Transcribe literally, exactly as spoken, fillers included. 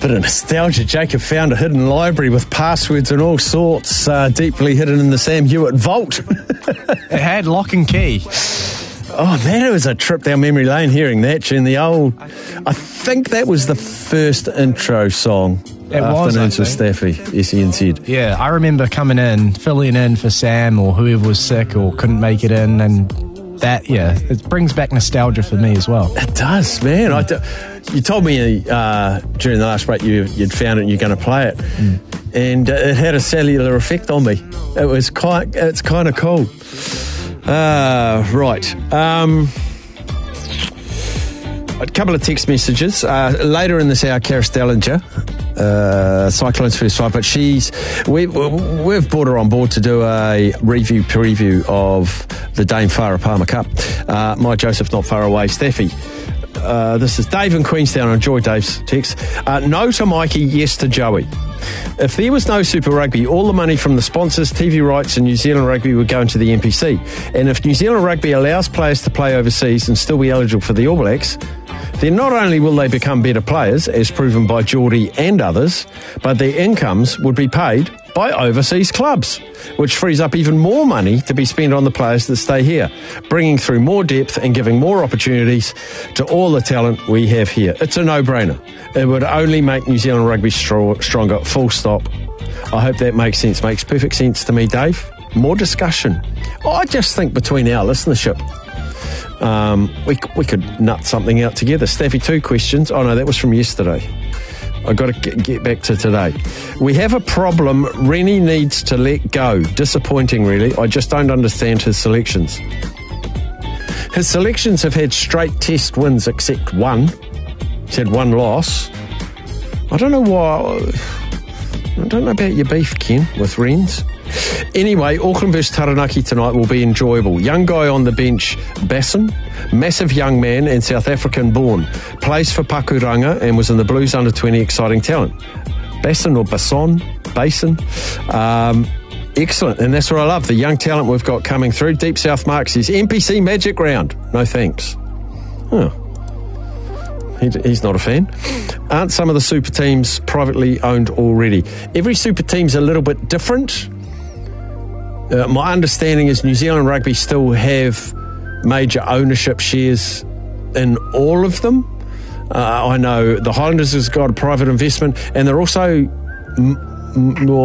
Bit of nostalgia. Jacob found a hidden library with passwords and all sorts uh, deeply hidden in the Sam Hewitt vault. It had lock and key. Oh, that was a trip down memory lane hearing that. In the old, I think that was the first intro song. It was, Afternoons with Staffy, S E N Z. Yeah, I remember coming in, filling in for Sam or whoever was sick or couldn't make it in, and that, yeah, it brings back nostalgia for me as well. It does, man. I do, you told me uh, during the last break you, you'd found it and you're going to play it, mm. and uh, it had a cellular effect on me. It was quite, it's kind of cool. Uh, right. Um... A couple of text messages. Uh, later in this hour, Cara Stellinger, uh, Cyclones first five, but she's, we, we've brought her on board to do a review, preview of the Dame Farah Palmer Cup. Uh, my Joseph not far away, Steffi. Uh, this is Dave in Queenstown. I enjoy Dave's text. Uh, no to Mikey, yes to Joey. If there was no Super Rugby, all the money from the sponsors, T V rights and New Zealand Rugby would go into the N P C. And if New Zealand Rugby allows players to play overseas and still be eligible for the All Blacks, then not only will they become better players, as proven by Geordie and others, but their incomes would be paid by overseas clubs, which frees up even more money to be spent on the players that stay here, bringing through more depth and giving more opportunities to all the talent we have here. It's a no-brainer. It would only make New Zealand Rugby stro- stronger, full stop. I hope that makes sense. Makes perfect sense to me, Dave. More discussion. I just think between our listenership, Um, we we could nut something out together. Staffy, two questions. Oh no, that was from yesterday. I've got to get, get back to today. We have a problem. Rennie needs to let go. Disappointing, really. I just don't understand his selections. His selections have had straight test wins except one. He's had one loss. I don't know why. I don't know about your beef, Ken, with Wrens. Anyway, Auckland versus Taranaki tonight will be enjoyable. Young guy on the bench, Basson, massive young man and South African born, plays for Pakuranga and was in the Blues under twenty, exciting talent. Basson or Basson, Basin, um, excellent, and that's what I love, the young talent we've got coming through. Deep South Mark says, N P C Magic Round, no thanks. Oh. He, he's not a fan. Aren't some of the super teams privately owned already? Every super team's a little bit different. Uh, my understanding is New Zealand Rugby still have major ownership shares in all of them. Uh, I know the Highlanders has got a private investment, and they're also m- m- more